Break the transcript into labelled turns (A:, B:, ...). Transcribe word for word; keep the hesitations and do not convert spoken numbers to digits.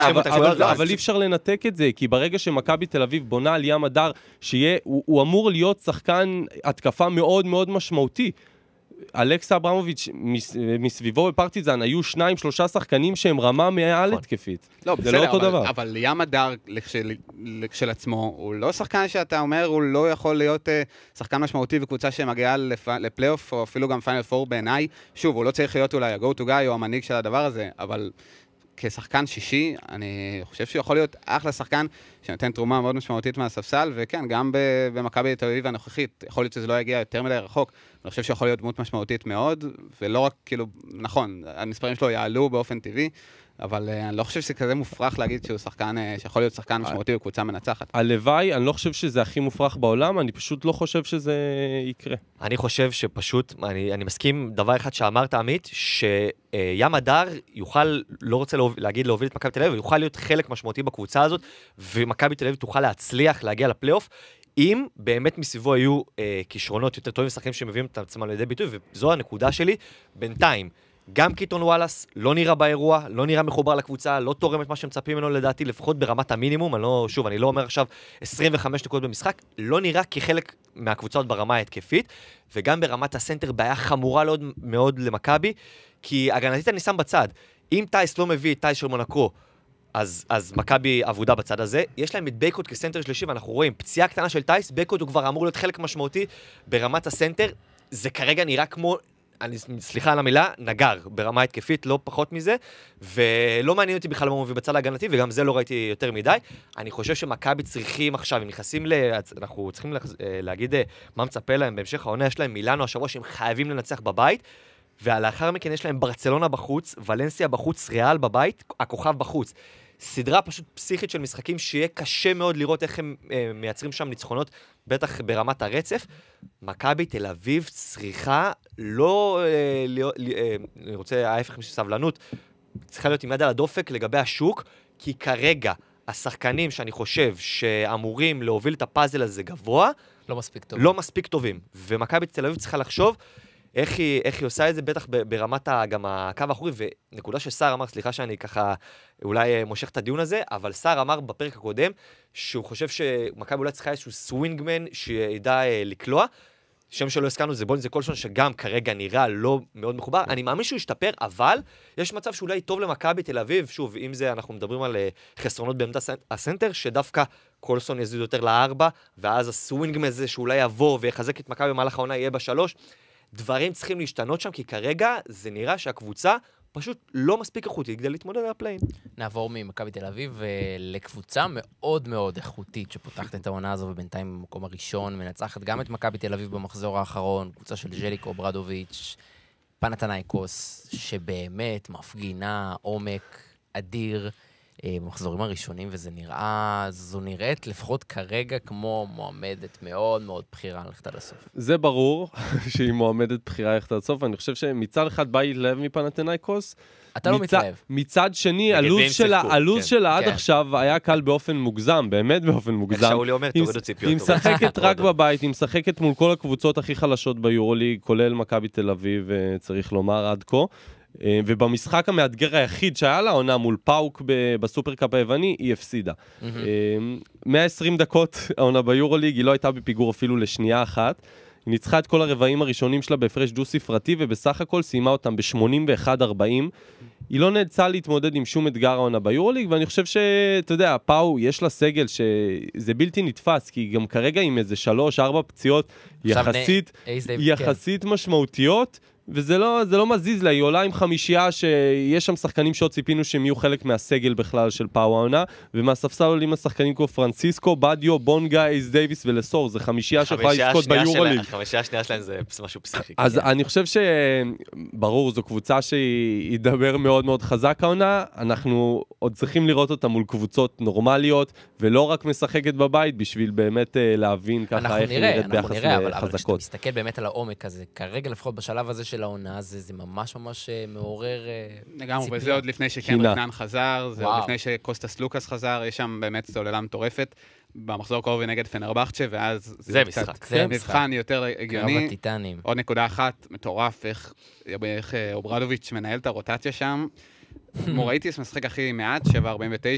A: אבל אי אפשר לנתק את זה, כי ברגע שמכבי תל אביב בונה על ים הדר, שהוא אמור להיות שחקן התקפה מאוד מאוד משמעותי. אלכס אברמוביץ' מסביבו בפרטיזן היו שניים, שלושה שחקנים שהם רמה מעל התקפית.
B: לא,
A: זה לא אותו דבר.
B: אבל ים הדר כשלעצמו, הוא לא שחקן שאתה אומר, הוא לא יכול להיות שחקן משמעותי וקבוצה שמגיעה לפלייאוף, או אפילו גם פיינל פור בעיניי. שוב, הוא לא צריך להיות אולי ה-go to guy או המנהיג של הדבר הזה, אבל כשחקן שישי, אני חושב שהוא יכול להיות אחלה שחקן שנותן תרומה מאוד משמעותית מהספסל, וכן, גם במכבי תל אביב הנוכחית, יכול להיות שזה לא יגיע יותר מדי רחוק, אני חושב שיכול להיות דמות משמעותית מאוד, ולא רק, כאילו, נכון, המספרים שלו יעלו באופן טבעי, אבל אני לא חושב שזה כזה מופרך להגיד שהוא שחקן, שיכול להיות שחקן משמעותי בקבוצה מנצחת.
A: הלוואי, אני לא חושב שזה הכי מופרך בעולם, אני פשוט לא חושב שזה יקרה.
C: אני חושב שפשוט, אני, אני מסכים דבר אחד שאמרת, עמית, שים הדר יוכל, לא רוצה להגיד להוביל את מכבי תל אביב, יוכל להיות חלק משמעותי בקבוצה הזאת, ומכבי תל אביב תוכל להצליח להגיע לפלייאוף, אם באמת מסביבו היו אה, כישרונות יותר טובים, שחקנים שמביאים את עצמם לידי ביטוי, וזו הנקודה שלי. בינתיים, גם קיטון וואלאס לא נראה באירוע, לא נראה מחובר לקבוצה, לא תורם את מה שמצפים ממנו לדעתי, לפחות ברמת המינימום, אני לא, שוב, אני לא אומר עכשיו עשרים וחמש נקודות במשחק, לא נראה כחלק מהקבוצות ברמה ההתקפית, וגם ברמת הסנטר בעיה חמורה מאוד, מאוד למכבי, כי הגנתית אני שם בצד, אם טייס לא מביא את טייס של מונקו, אז, אז מכבי עבודה בצד הזה, יש להם את בייקוט כסנטר שלישי, ואנחנו רואים פציעה קטנה של טייס, בייקוט הוא כבר אמור להיות חלק משמעותי ברמת הסנטר, זה כרגע נראה כמו, אני, סליחה על המילה, נגר, ברמה התקפית, לא פחות מזה, ולא מעניין אותי בכלל מה מוביל בצד ההגנתי, וגם זה לא ראיתי יותר מדי. אני חושב שמכבי צריכים עכשיו, הם נכנסים ל... אנחנו צריכים להגיד מה מצפה להם בהמשך העונה, יש להם מילאנו השבוע שהם חייבים לנצח בבית, ולאחר מכן יש להם ברצלונה בחוץ, ולנסיה בחוץ, ריאל בבית, הכוכב בחוץ. סדרה פשוט פסיכית של משחקים שיהיה קשה מאוד לראות איך הם אה, מייצרים שם ניצחונות, בטח ברמת הרצף. מכבי תל אביב צריכה לא, אה, לא אה, אני רוצה ההפך מסבלנות, צריכה להיות עם יד על הדופק לגבי השוק, כי כרגע השחקנים שאני חושב שאמורים להוביל את הפאזל הזה גבוה,
D: לא מספיק טובים.
C: לא מספיק טובים. ומכבי תל אביב צריכה לחשוב איך היא, איך היא עושה את זה, בטח ברמת גם הקו האחורי, ונקודה שסער אמר, סליחה שאני ככה אולי מושך את הדיון הזה, אבל סער אמר בפרק הקודם, שהוא חושב שמכבי אולי צריכה איזשהו סווינגמן שידע לקלוע, שם שלא הסכמנו זה בוליס קולסון, שגם כרגע נראה לא מאוד מחובר, אני מאמין שהוא ישתפר, אבל יש מצב שאולי טוב למכבי תל אביב, שוב, אם זה אנחנו מדברים על חסרונות בעמדת הסנטר, שדווקא קולסון יזיד יותר לארבע, ואז הסווינגמן הזה שאולי יבוא ויחזק את מכבי במהלך העונה יהיה בשלוש, דברים צריכים להשתנות שם, כי כרגע זה נראה שהקבוצה פשוט לא מספיק איכותית כדי להתמודד על הפליין.
D: נעבור ממכבי תל אביב לקבוצה מאוד מאוד איכותית שפותחת את העונה הזו, ובינתיים במקום הראשון מנצחת גם את מכבי תל אביב במחזור האחרון, קבוצה של ז'ליקו ברדוביץ', פנתנייקוס, שבאמת מפגינה עומק אדיר במחזורים הראשונים, וזה נראה, זו נראית לפחות כרגע כמו מועמדת מאוד מאוד בחירה ללכת עד הסוף.
A: זה ברור שהיא מועמדת בחירה ללכת עד הסוף, אני חושב שמצד אחד בא להתלהב מפנתנייקוס,
D: אתה לא מתלהב.
A: מצד שני, הלוז שלה עד עכשיו היה קל באופן מוגזם, באמת באופן מוגזם.
C: איך שאולי אומר, תורידו ציפיות.
A: היא משחקת רק בבית, היא משחקת מול כל הקבוצות הכי חלשות ביורוליג, כולל מכבי תל אביב, צריך לומר עד כה. ובמשחק המאתגר היחיד שהיה לה עונה מול פאוק בסופרקאפ היווני, היא הפסידה. מאה ועשרים דקות העונה ביורוליג, היא לא הייתה בפיגור אפילו לשנייה אחת. היא ניצחה את כל הרבעים הראשונים שלה בהפרש דו-ספרתי, ובסך הכל סיימה אותם ב-שמונים ואחת ארבעים. היא לא נאלצה להתמודד עם שום אתגר העונה ביורוליג, ואני חושב שאתה יודע, פאו, יש לה סגל שזה בלתי נתפס, כי גם כרגע עם איזה שלוש, ארבע פציעות יחסית, יחסית משמעותיות, וזה לא, זה לא מזיז לה, היא עולה עם חמישייה שיש שם שחקנים שעוד ציפינו שהם יהיו חלק מהסגל בכלל של פאו העונה, ומהספסל עולים השחקנים כמו פרנסיסקו, בדיו, בונגה, אייס דייביס ולסור, זה חמישייה שיכולה לזכות ביורוליג.
C: החמישייה השנייה שלהם זה משהו פסיכי.
A: אז אני חושב שברור, זו קבוצה שהיא ידבר מאוד מאוד חזק העונה, אנחנו עוד צריכים לראות אותה מול קבוצות נורמליות, ולא רק משחקת בבית, בשביל באמת להבין ככה איך היא נראית ביחס לחזקות.
D: אבל כשאתה מסתכל באמת על העומק הזה, כרגע לפחות בשלב הזה של העונה, זה, זה ממש ממש מעורר
B: לגמרי, וזה עוד לפני שקן רטנן חזר, זה עוד לפני שקוסטס לוקאס חזר, יש שם באמת סוללה מטורפת, במחזור קרוב נגד פנרבחצ'ה, ואז
C: זה משחק.
B: זה מבחן יותר הגיוני.
D: קרב הטיטנים.
B: עוד נקודה אחת, מטורף, איך, איך אוברדוביץ' מנהל את הרוטציה שם. כמו ראיתי, זה משחק הכי מעט, שבע ארבעים ותשע,